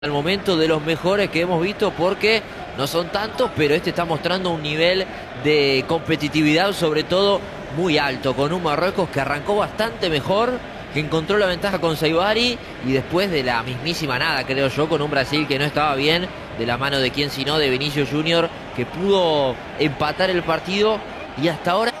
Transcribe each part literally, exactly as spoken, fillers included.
Al momento de los mejores que hemos visto, porque no son tantos, pero este está mostrando un nivel de competitividad sobre todo muy alto, con un Marruecos que arrancó bastante mejor, que encontró la ventaja con Saibari y después de la mismísima nada, creo yo, con un Brasil que no estaba bien, de la mano de quien sino de Vinicius Junior, que pudo empatar el partido y hasta ahora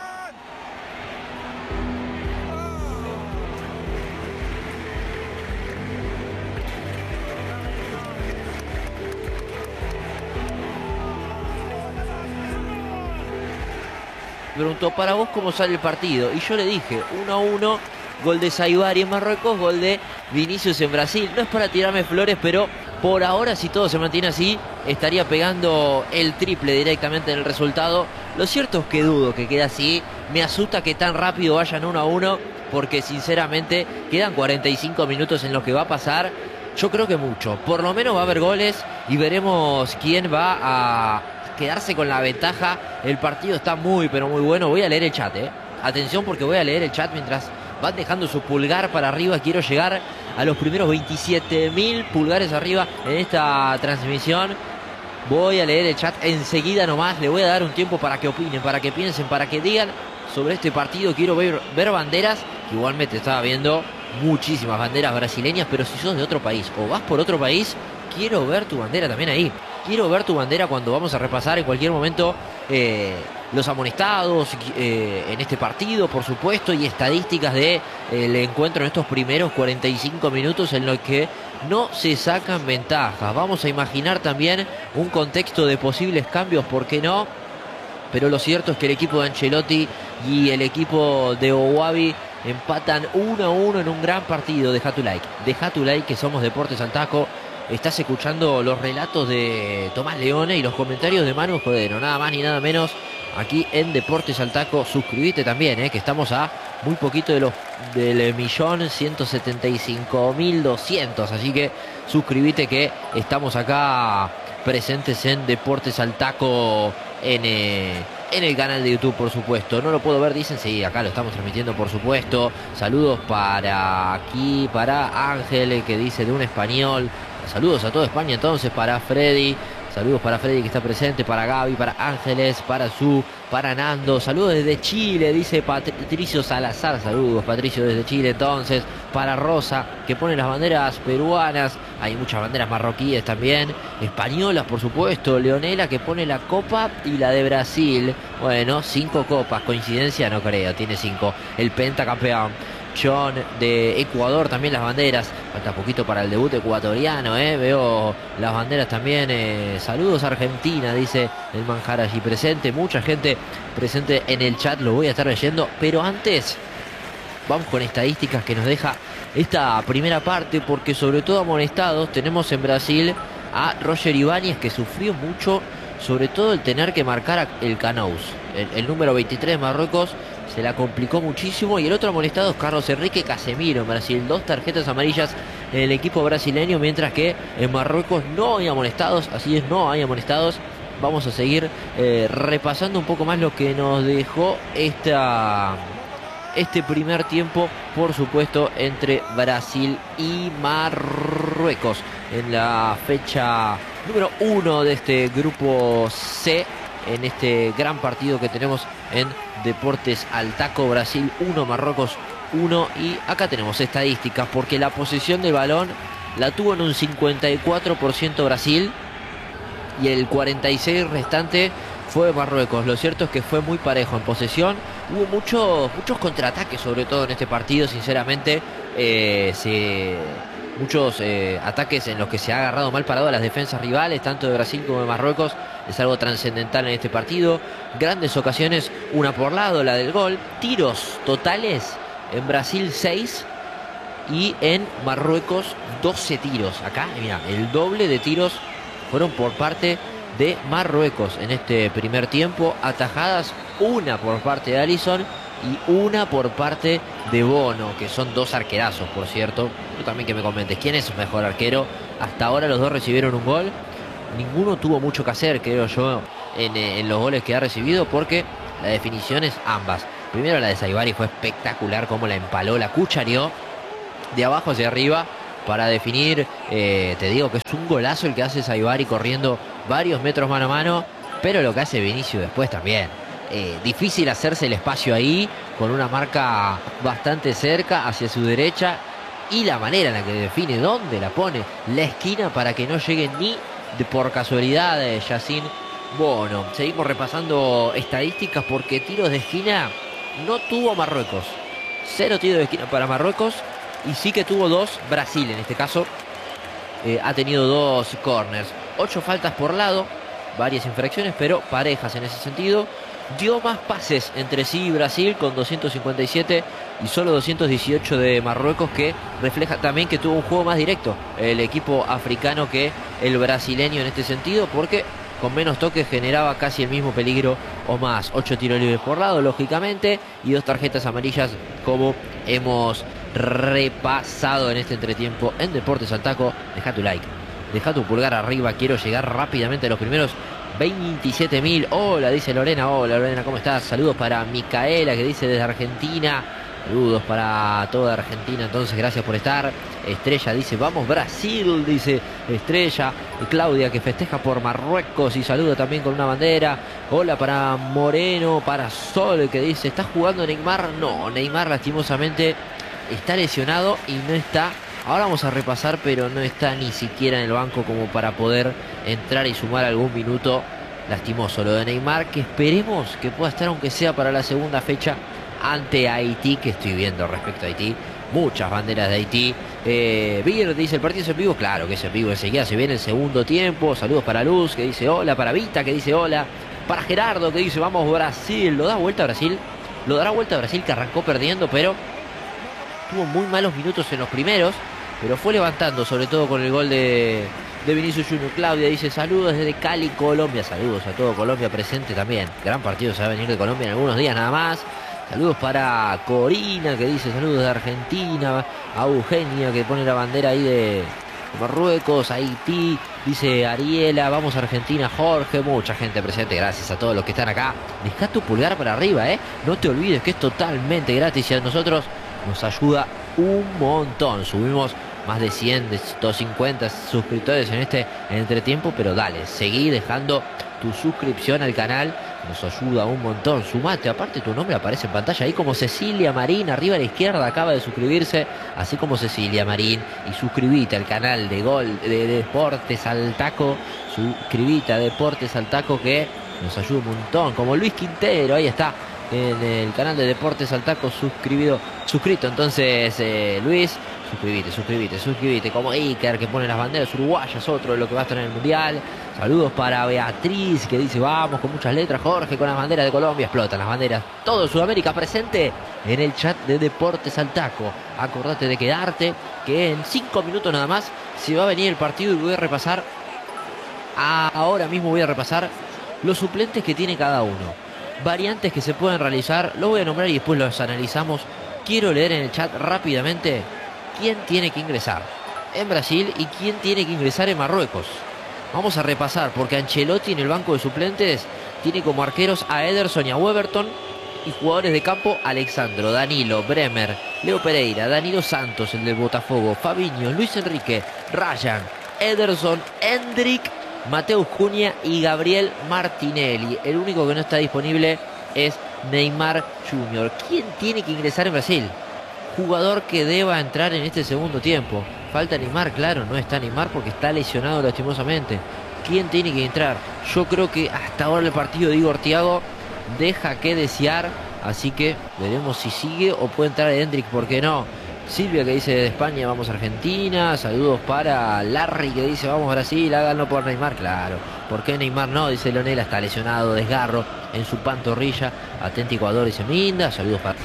preguntó: ¿para vos cómo sale el partido? Y yo le dije: uno a uno, gol de Saibari en Marruecos, gol de Vinicius en Brasil. No es para tirarme flores, pero por ahora, si todo se mantiene así, estaría pegando el triple directamente en el resultado. Lo cierto es que dudo que quede así. Me asusta que tan rápido vayan uno a uno, porque sinceramente quedan cuarenta y cinco minutos en los que va a pasar. Yo creo que mucho. Por lo menos va a haber goles y veremos quién va a quedarse con la ventaja. El partido está muy pero muy bueno. Voy a leer el chat, eh. Atención, porque voy a leer el chat mientras van dejando su pulgar para arriba. Quiero llegar a los primeros veintisiete mil pulgares arriba en esta transmisión. Voy a leer el chat enseguida nomás. Le voy a dar un tiempo para que opinen, para que piensen, para que digan sobre este partido. Quiero ver, ver banderas. Igualmente estaba viendo muchísimas banderas brasileñas, pero si sos de otro país o vas por otro país, quiero ver tu bandera también ahí. Quiero ver tu bandera cuando vamos a repasar en cualquier momento eh, los amonestados eh, en este partido, por supuesto, y estadísticas del de, encuentro en estos primeros cuarenta y cinco minutos en los que no se sacan ventajas. Vamos a imaginar también un contexto de posibles cambios, ¿por qué no? Pero lo cierto es que el equipo de Ancelotti y el equipo de Owabi empatan uno a uno en un gran partido. Deja tu like, deja tu like, que somos Deportes al Taco. Estás escuchando los relatos de Tomás Leone y los comentarios de Manu Jodero, nada más ni nada menos, aquí en Deportes al Taco. Suscríbete también, eh, que estamos a muy poquito de los del millón ciento setenta y cinco mil doscientos, así que suscríbete, que estamos acá presentes en Deportes al Taco en, eh, en el canal de YouTube, por supuesto. No lo puedo ver, dicen, sí, acá lo estamos transmitiendo, por supuesto. Saludos para aquí, para Ángel, que dice de un español. Saludos a toda España, entonces, para Freddy. Saludos para Freddy, que está presente, para Gaby, para Ángeles, para Su, para Nando. Saludos desde Chile, dice Patricio Salazar. Saludos, Patricio, desde Chile, entonces. Para Rosa, que pone las banderas peruanas. Hay muchas banderas marroquíes también. Españolas, por supuesto. Leonela, que pone la copa y la de Brasil. Bueno, cinco copas. Coincidencia, no creo, tiene cinco. El pentacampeón. John de Ecuador, también las banderas. Falta poquito para el debut ecuatoriano, eh. Veo las banderas también. eh. Saludos a Argentina, dice el Manjar allí presente. Mucha gente presente en el chat, lo voy a estar leyendo. Pero antes, vamos con estadísticas que nos deja esta primera parte, porque sobre todo amonestados tenemos en Brasil a Roger Ibáñez, que sufrió mucho, sobre todo el tener que marcar el Canous, el, el número veintitrés de Marruecos. Se la complicó muchísimo. Y el otro amonestado es Carlos Enrique Casemiro en Brasil. Dos tarjetas amarillas en el equipo brasileño, mientras que en Marruecos no hay amonestados. Así es, no hay amonestados. Vamos a seguir eh, repasando un poco más lo que nos dejó esta, este primer tiempo, por supuesto, entre Brasil y Marruecos, en la fecha número uno de este grupo C, en este gran partido que tenemos en Deportes al Taco. Brasil uno, Marruecos uno. Y acá tenemos estadísticas, porque la posesión de balón la tuvo en un cincuenta y cuatro por ciento Brasil y el cuarenta y seis por ciento restante fue Marruecos. Lo cierto es que fue muy parejo en posesión. Hubo muchos, muchos contraataques, sobre todo en este partido, sinceramente. Eh, se... Muchos eh, ataques en los que se ha agarrado mal parado a las defensas rivales, tanto de Brasil como de Marruecos. Es algo trascendental en este partido. Grandes ocasiones, una por lado, la del gol. Tiros totales en Brasil seis y en Marruecos doce tiros. Acá, mira, el doble de tiros fueron por parte de Marruecos en este primer tiempo. Atajadas, una por parte de Alisson y una por parte de Bono, que son dos arquerazos, por cierto. Tú también que me comentes, ¿quién es su mejor arquero? Hasta ahora los dos recibieron un gol. Ninguno tuvo mucho que hacer, creo yo, en, en los goles que ha recibido, porque la definición es ambas. Primero la de Saibari fue espectacular, como la empaló, la cuchareó de abajo hacia arriba. para definir. Eh, te digo que es un golazo el que hace Saibari corriendo varios metros mano a mano, pero lo que hace Vinicius después también. Eh, difícil hacerse el espacio ahí, con una marca bastante cerca hacia su derecha, y la manera en la que define, dónde la pone, la esquina, para que no llegue ni de por casualidad de Yacine Bono. Seguimos repasando estadísticas, porque tiros de esquina no tuvo Marruecos. Cero tiros de esquina para Marruecos, y sí que tuvo dos Brasil. En este caso eh, ha tenido dos corners, ocho faltas por lado, varias infracciones, pero parejas en ese sentido. Dio más pases entre sí Brasil, con doscientos cincuenta y siete, y solo doscientos dieciocho de Marruecos, que refleja también que tuvo un juego más directo el equipo africano que el brasileño en este sentido, porque con menos toques generaba casi el mismo peligro o más. Ocho tiros libres por lado, lógicamente, y dos tarjetas amarillas, como hemos repasado en este entretiempo en Deportes al Taco. Deja tu like, deja tu pulgar arriba, quiero llegar rápidamente a los primeros veintisiete mil. Hola, dice Lorena. Hola, Lorena, ¿cómo estás? Saludos para Micaela, que dice desde Argentina. Saludos para toda Argentina, entonces, gracias por estar. Estrella dice, vamos Brasil, dice Estrella. Claudia, que festeja por Marruecos, y saluda también con una bandera. Hola para Moreno, para Sol, que dice, ¿está jugando Neymar? No, Neymar lastimosamente está lesionado y no está. Ahora vamos a repasar, pero no está ni siquiera en el banco como para poder entrar y sumar algún minuto. Lastimoso lo de Neymar, que esperemos que pueda estar, aunque sea para la segunda fecha, ante Haití, que estoy viendo respecto a Haití. Muchas banderas de Haití. Eh, Bir dice, ¿el partido es en vivo? Claro que es en vivo, enseguida se viene el segundo tiempo. Saludos para Luz, que dice hola. Para Vita, que dice hola. Para Gerardo, que dice vamos Brasil. ¿Lo da vuelta a Brasil? Lo dará vuelta a Brasil, que arrancó perdiendo, pero tuvo muy malos minutos en los primeros, pero fue levantando, sobre todo con el gol de, de Vinicius Junior Claudia dice, saludos desde Cali, Colombia. Saludos a todo Colombia presente también. Gran partido se va a venir de Colombia en algunos días nada más. Saludos para Corina, que dice saludos de Argentina. A Eugenia, que pone la bandera ahí de Marruecos. Haití, dice Ariela, vamos a Argentina. Jorge, mucha gente presente, gracias a todos los que están acá. Deja tu pulgar para arriba, eh no te olvides que es totalmente gratis, y a nosotros nos ayuda un montón. Subimos más de cien, de ciento cincuenta suscriptores en este entretiempo, pero dale, seguí dejando tu suscripción al canal, nos ayuda un montón. Sumate, aparte tu nombre aparece en pantalla ahí como Cecilia Marín, arriba a la izquierda, acaba de suscribirse, así como Cecilia Marín, y suscribite al canal de Gol de Deportes al Taco. Suscribite a Deportes al Taco, que nos ayuda un montón, como Luis Quintero, ahí está en el canal de Deportes al Taco, suscribido, suscrito. Entonces, eh, Luis, suscribite, suscribite, suscribite. Como Iker, que pone las banderas uruguayas, otro de lo que va a estar en el Mundial. Saludos para Beatriz, que dice vamos con muchas letras. Jorge con las banderas de Colombia, explotan las banderas. Todo Sudamérica presente en el chat de Deportes al Taco. Acordate de quedarte, que en cinco minutos nada más se va a venir el partido, y voy a repasar, ahora mismo voy a repasar los suplentes que tiene cada uno. Variantes que se pueden realizar, lo voy a nombrar y después los analizamos. Quiero leer en el chat rápidamente quién tiene que ingresar en Brasil y quién tiene que ingresar en Marruecos. Vamos a repasar, porque Ancelotti en el banco de suplentes tiene como arqueros a Ederson y a Weberton, y jugadores de campo Alexandro, Danilo, Bremer, Leo Pereira, Danilo Santos, el del Botafogo, Fabinho, Luis Enrique, Ryan, Ederson, Hendrik, Mateus Cunha y Gabriel Martinelli. El único que no está disponible es Neymar Junior ¿Quién tiene que ingresar en Brasil? Jugador que deba entrar en este segundo tiempo. Falta Neymar, claro, no está Neymar porque está lesionado lastimosamente. ¿Quién tiene que entrar? Yo creo que hasta ahora el partido de Igor Thiago deja que desear, así que veremos si sigue o puede entrar Hendrik, ¿por qué no? Silvia, que dice de España vamos a Argentina. Saludos para Larry, que dice vamos a Brasil, háganlo por Neymar. Claro, ¿por qué Neymar no? Dice Leonela, está lesionado, desgarro en su pantorrilla. Atenti Ecuador, dice Minda. Saludos para...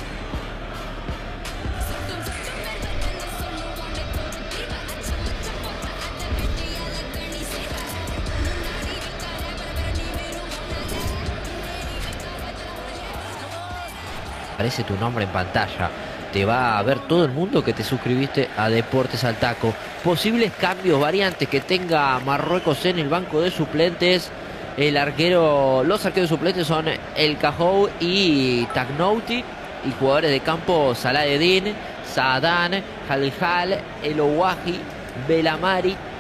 aparece tu nombre en pantalla. Te va a ver todo el mundo que te suscribiste a Deportes al Taco. Posibles cambios, variantes que tenga Marruecos en el banco de suplentes. El arquero, los arqueros suplentes son El Cajou y Tagnouti. Y jugadores de campo Salah Eddin, Saadan, Haljal, El Owahi, Belamari,